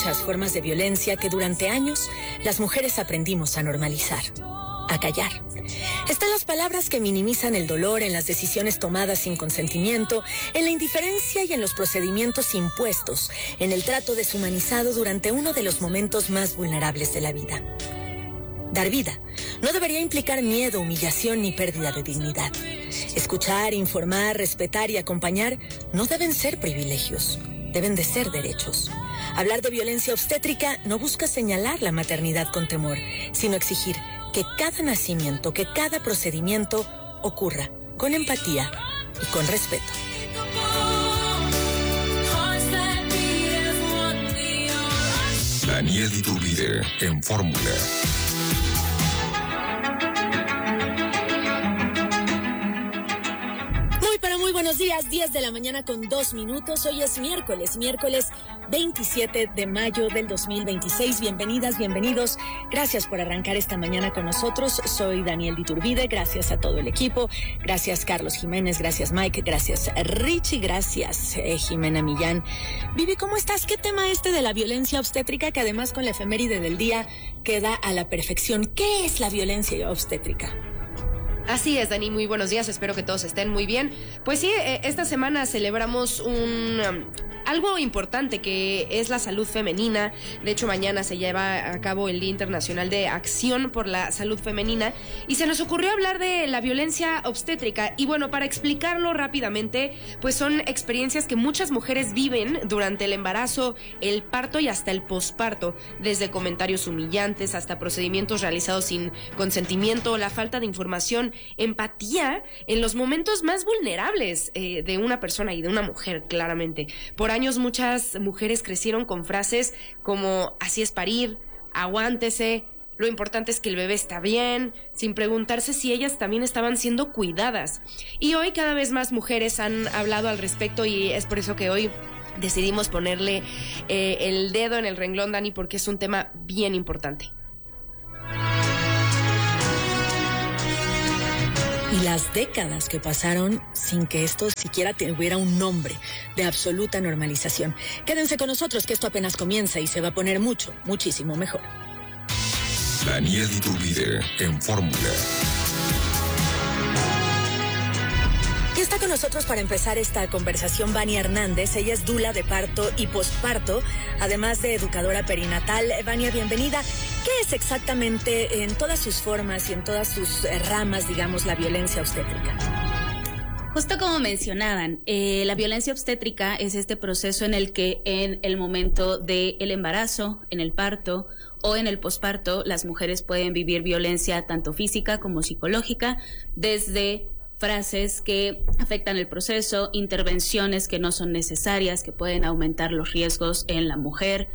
muchas formas de violencia que durante años las mujeres aprendimos a normalizar, a callar. Están las palabras que minimizan el dolor, en las decisiones tomadas sin consentimiento, en la indiferencia y en los procedimientos impuestos, en el trato deshumanizado durante uno de los momentos más vulnerables de la vida. Dar vida no debería implicar miedo, humillación ni pérdida de dignidad. Escuchar, informar, respetar y acompañar no deben ser privilegios, deben de ser derechos. Hablar de violencia obstétrica no busca señalar la maternidad con temor, sino exigir que cada nacimiento, que cada procedimiento ocurra con empatía y con respeto. Daniel Iturbide en Fórmula. Buenos días, 10 de la mañana con 2 minutos. Hoy es miércoles 27 de mayo del 2026. Bienvenidas, bienvenidos. Gracias por arrancar esta mañana con nosotros. Soy Daniel Iturbide. Gracias a todo el equipo. Gracias Carlos Jiménez, gracias Mike, gracias Richie, gracias Jimena Millán. Vivi, ¿cómo estás? ¿Qué tema de la violencia obstétrica, que además con la efeméride del día queda a la perfección? ¿Qué es la violencia obstétrica? Así es, Dani, muy buenos días, espero que todos estén muy bien. Pues sí, esta semana celebramos algo importante, que es la salud femenina. De hecho, mañana se lleva a cabo el Día Internacional de Acción por la Salud Femenina y se nos ocurrió hablar de la violencia obstétrica. Y bueno, para explicarlo rápidamente, pues son experiencias que muchas mujeres viven durante el embarazo, el parto y hasta el posparto, desde comentarios humillantes hasta procedimientos realizados sin consentimiento, la falta de información, empatía en los momentos más vulnerables de una persona y de una mujer, claramente. Por años muchas mujeres crecieron con frases como así es parir, aguántese, lo importante es que el bebé está bien, sin preguntarse si ellas también estaban siendo cuidadas. Y hoy cada vez más mujeres han hablado al respecto y es por eso que hoy decidimos ponerle el dedo en el renglón, Dani, porque es un tema bien importante. Y las décadas que pasaron sin que esto siquiera tuviera un nombre de absoluta normalización. Quédense con nosotros, que esto apenas comienza y se va a poner muchísimo mejor. Daniel Iturbide en Fórmula. Y está con nosotros para empezar esta conversación Vania Hernández. Ella es dula de parto y posparto, además de educadora perinatal. Vania, bienvenida. ¿Qué es exactamente, en todas sus formas y en todas sus ramas, digamos, la violencia obstétrica? Justo como mencionaban, la violencia obstétrica es este proceso en el que en el momento del embarazo, en el parto o en el posparto, las mujeres pueden vivir violencia tanto física como psicológica, desde frases que afectan el proceso, intervenciones que no son necesarias, que pueden aumentar los riesgos en la mujer,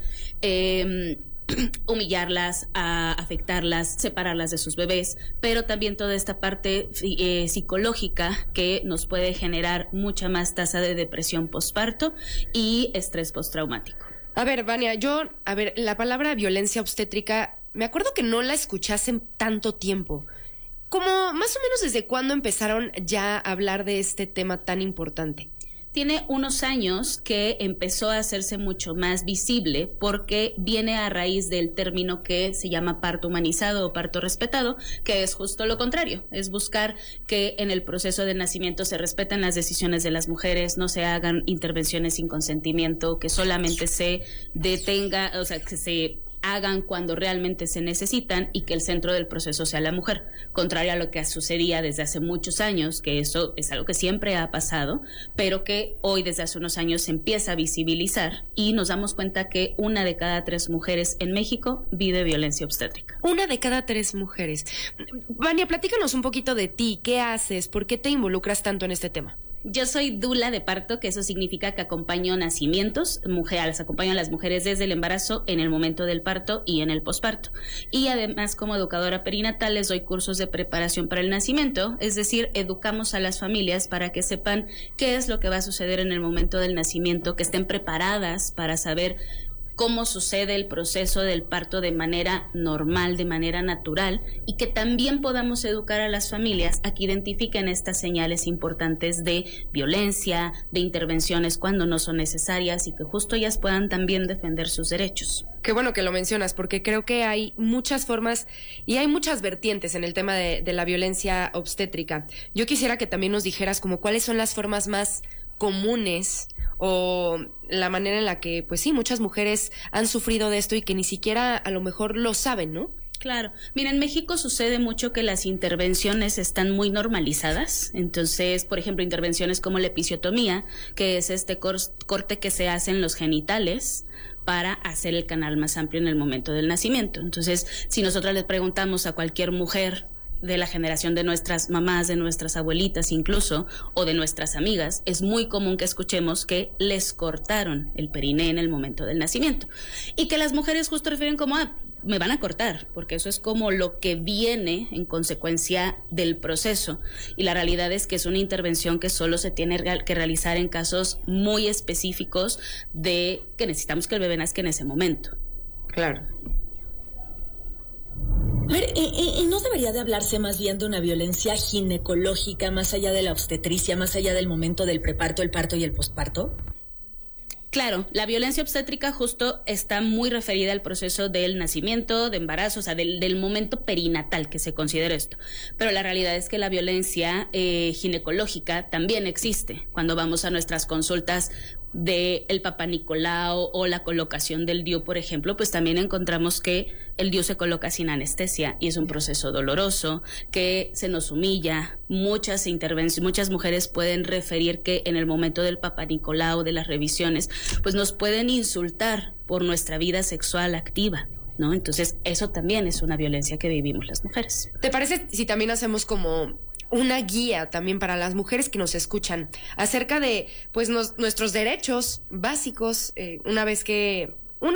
humillarlas, a afectarlas, separarlas de sus bebés, pero también toda esta parte psicológica que nos puede generar mucha más tasa de depresión posparto y estrés postraumático. A ver, Vania, la palabra violencia obstétrica, me acuerdo que no la escuché hace tanto tiempo. Como más o menos desde cuándo empezaron ya a hablar de este tema tan importante. Tiene unos años que empezó a hacerse mucho más visible porque viene a raíz del término que se llama parto humanizado o parto respetado, que es justo lo contrario, es buscar que en el proceso de nacimiento se respeten las decisiones de las mujeres, no se hagan intervenciones sin consentimiento, que solamente se detenga, o sea, que se hagan cuando realmente se necesitan y que el centro del proceso sea la mujer, contrario a lo que sucedía desde hace muchos años, que eso es algo que siempre ha pasado, pero que hoy desde hace unos años se empieza a visibilizar y nos damos cuenta que 1 de cada 3 mujeres en México vive violencia obstétrica. 1 de cada 3 mujeres. Vania, platícanos un poquito de ti, ¿qué haces? ¿Por qué te involucras tanto en este tema? Yo soy dula de parto, que eso significa que acompaño nacimientos, las acompaño a las mujeres desde el embarazo, en el momento del parto y en el posparto. Y además, como educadora perinatal, les doy cursos de preparación para el nacimiento, es decir, educamos a las familias para que sepan qué es lo que va a suceder en el momento del nacimiento, que estén preparadas para saber cómo sucede el proceso del parto de manera normal, de manera natural, y que también podamos educar a las familias a que identifiquen estas señales importantes de violencia, de intervenciones cuando no son necesarias y que justo ellas puedan también defender sus derechos. Qué bueno que lo mencionas, porque creo que hay muchas formas y hay muchas vertientes en el tema de la violencia obstétrica. Yo quisiera que también nos dijeras como cuáles son las formas más comunes o la manera en la que, pues sí, muchas mujeres han sufrido de esto y que ni siquiera a lo mejor lo saben, ¿no? Claro. Mira, en México sucede mucho que las intervenciones están muy normalizadas. Entonces, por ejemplo, intervenciones como la episiotomía, que es este corte que se hace en los genitales para hacer el canal más amplio en el momento del nacimiento. Entonces, si nosotros le preguntamos a cualquier mujer de la generación de nuestras mamás, de nuestras abuelitas incluso, o de nuestras amigas, es muy común que escuchemos que les cortaron el periné en el momento del nacimiento. Y que las mujeres justo refieren como, me van a cortar, porque eso es como lo que viene en consecuencia del proceso. Y la realidad es que es una intervención que solo se tiene que realizar en casos muy específicos de que necesitamos que el bebé nazca en ese momento. Claro. A ver, ¿y no debería de hablarse más bien de una violencia ginecológica más allá de la obstetricia, más allá del momento del preparto, el parto y el posparto? Claro, la violencia obstétrica justo está muy referida al proceso del nacimiento, de embarazo, o sea, del momento perinatal que se considera esto. Pero la realidad es que la violencia ginecológica también existe. Cuando vamos a nuestras consultas del Papá Nicolau o la colocación del DIU, por ejemplo, pues también encontramos que el DIU se coloca sin anestesia y es un proceso doloroso, que se nos humilla. Muchas mujeres pueden referir que en el momento del Papá Nicolau, de las revisiones, pues nos pueden insultar por nuestra vida sexual activa, ¿no? Entonces, eso también es una violencia que vivimos las mujeres. ¿Te parece si también hacemos como una guía también para las mujeres que nos escuchan acerca de pues nuestros derechos básicos una vez que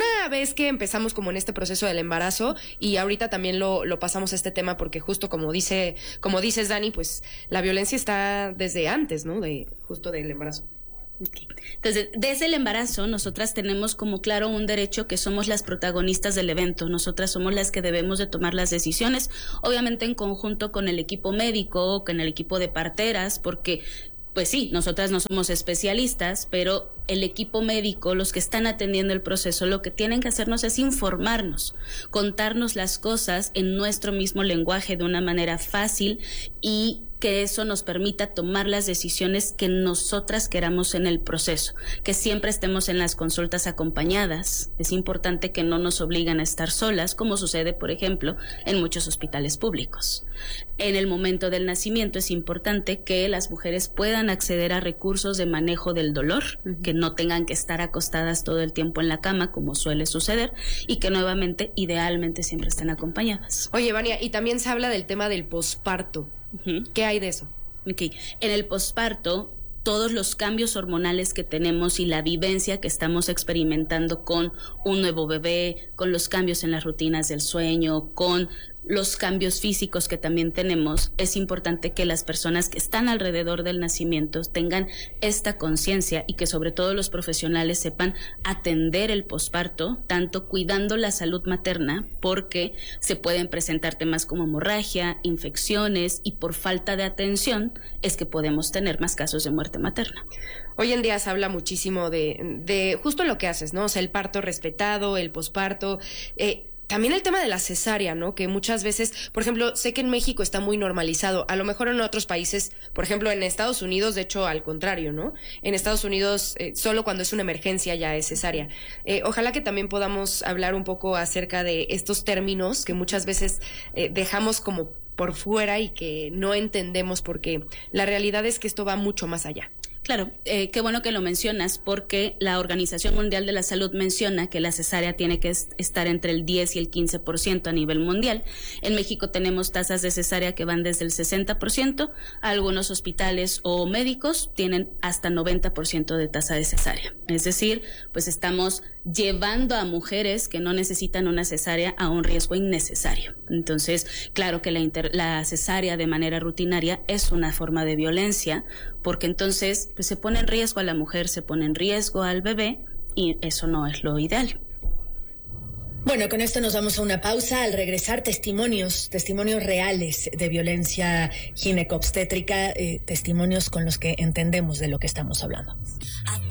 empezamos como en este proceso del embarazo? Y ahorita también lo pasamos a este tema porque justo como dices, Dani, pues la violencia está desde antes, ¿no? Justo del embarazo. Okay. Entonces, desde el embarazo, nosotras tenemos como claro un derecho que somos las protagonistas del evento. Nosotras somos las que debemos de tomar las decisiones, obviamente en conjunto con el equipo médico, con el equipo de parteras, porque pues sí, nosotras no somos especialistas, pero el equipo médico, los que están atendiendo el proceso, lo que tienen que hacernos es informarnos, contarnos las cosas en nuestro mismo lenguaje de una manera fácil y que eso nos permita tomar las decisiones que nosotras queramos en el proceso, que siempre estemos en las consultas acompañadas. Es importante que no nos obliguen a estar solas, como sucede, por ejemplo, en muchos hospitales públicos. En el momento del nacimiento es importante que las mujeres puedan acceder a recursos de manejo del dolor, que no tengan que estar acostadas todo el tiempo en la cama, como suele suceder, y que nuevamente, idealmente, siempre estén acompañadas. Oye, Vania, y también se habla del tema del posparto. ¿Qué hay de eso? Okay. En el posparto, todos los cambios hormonales que tenemos y la vivencia que estamos experimentando con un nuevo bebé, con los cambios en las rutinas del sueño, con los cambios físicos que también tenemos, es importante que las personas que están alrededor del nacimiento tengan esta conciencia y que sobre todo los profesionales sepan atender el posparto, tanto cuidando la salud materna, porque se pueden presentar temas como hemorragia, infecciones, y por falta de atención es que podemos tener más casos de muerte materna. Hoy en día se habla muchísimo de justo lo que haces, ¿no? O sea, el parto respetado, el posparto, también el tema de la cesárea, ¿no? Que muchas veces, por ejemplo, sé que en México está muy normalizado. A lo mejor en otros países, por ejemplo, en Estados Unidos, de hecho, al contrario, ¿no? En Estados Unidos, solo cuando es una emergencia ya es cesárea. Ojalá que también podamos hablar un poco acerca de estos términos que muchas veces dejamos como por fuera y que no entendemos, porque la realidad es que esto va mucho más allá. Claro, qué bueno que lo mencionas, porque la Organización Mundial de la Salud menciona que la cesárea tiene que estar entre el 10 y el 15% a nivel mundial. En México tenemos tasas de cesárea que van desde el 60%, algunos hospitales o médicos tienen hasta 90% de tasa de cesárea. Es decir, pues estamos llevando a mujeres que no necesitan una cesárea a un riesgo innecesario. Entonces, claro que la cesárea de manera rutinaria es una forma de violencia, porque entonces pues se pone en riesgo a la mujer, se pone en riesgo al bebé, y eso no es lo ideal. Bueno, con esto nos vamos a una pausa. Al regresar, testimonios reales de violencia ginecobstétrica, testimonios con los que entendemos de lo que estamos hablando.